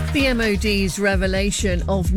The MOD's revelation of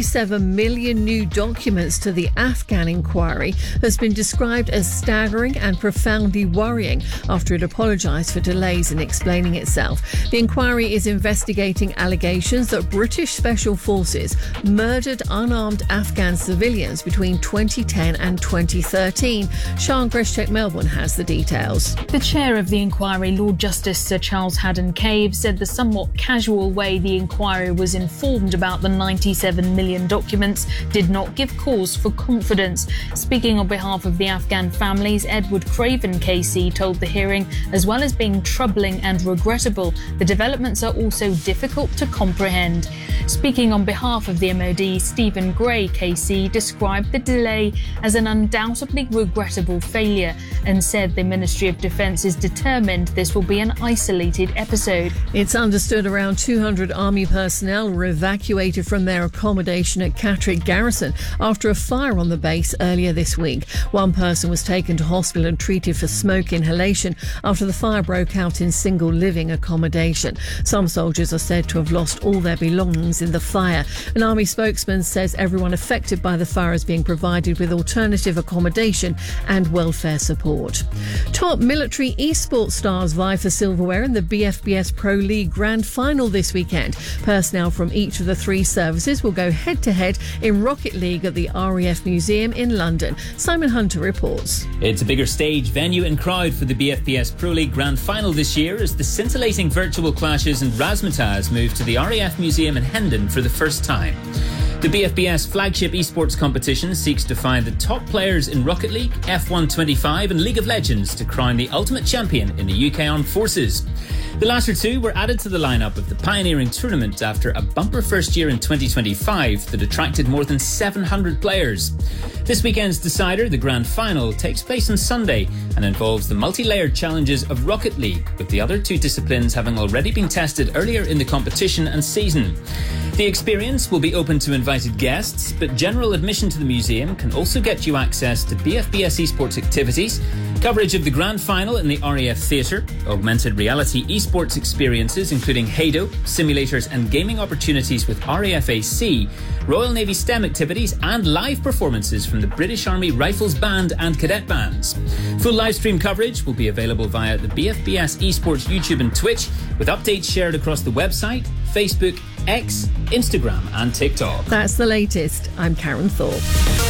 97 million new documents to the Afghan inquiry has been described as staggering and profoundly worrying after it apologised for delays in explaining itself. The inquiry is investigating allegations that British Special Forces murdered unarmed Afghan civilians between 2010 and 2013. Sian Greshchek Melbourne has the details. The chair of the inquiry, Lord Justice Sir Charles Haddon-Cave, said the somewhat casual way the inquiry was informed about the 97 million documents did not give cause for confidence. Speaking on behalf of the Afghan families, Edward Craven KC told the hearing, as well as being troubling and regrettable, the developments are also difficult to comprehend. Speaking on behalf of the MOD, Stephen Gray KC described the delay as an undoubtedly regrettable failure and said the Ministry of Defence is determined this will be an isolated episode. It's understood around 200 Army personnel were evacuated from their accommodation at Catterick Garrison after a fire on the base earlier this week. One person was taken to hospital and treated for smoke inhalation after the fire broke out in single living accommodation. Some soldiers are said to have lost all their belongings in the fire. An Army spokesman says everyone affected by the fire is being provided with alternative accommodation and welfare support. Top military esports stars vie for silverware in the BFBS Pro League Grand Final this weekend. Personnel from each of the three services will go head-to-head in Rocket League at the RAF Museum in London. Simon Hunter reports. It's a bigger stage, venue and crowd for the BFBS Pro League Grand Final this year as the scintillating virtual clashes and razzmatazz move to the RAF Museum in Hendon for the first time. The BFBS flagship esports competition seeks to find the top players in Rocket League, F1 25 and League of Legends to crown the ultimate champion in the UK Armed Forces. The latter two were added to the lineup of the pioneering tournament after a bumper first year in 2025 that attracted more than 700 players. This weekend's decider, the Grand Final, takes place on Sunday and involves the multi-layered challenges of Rocket League, with the other two disciplines having already been tested earlier in the competition and season. The experience will be open to invited guests, but general admission to the museum can also get you access to BFBS esports activities, coverage of the Grand Final in the RAF Theatre, augmented reality esports experiences including Hado, simulators and gaming opportunities with RAFAC, Royal Navy STEM activities and live performances from the British Army Rifles Band and Cadet Bands. Full livestream coverage will be available via the BFBS esports YouTube and Twitch, with updates shared across the website, Facebook, X, Instagram and TikTok. That's the latest. I'm Karen Thorpe.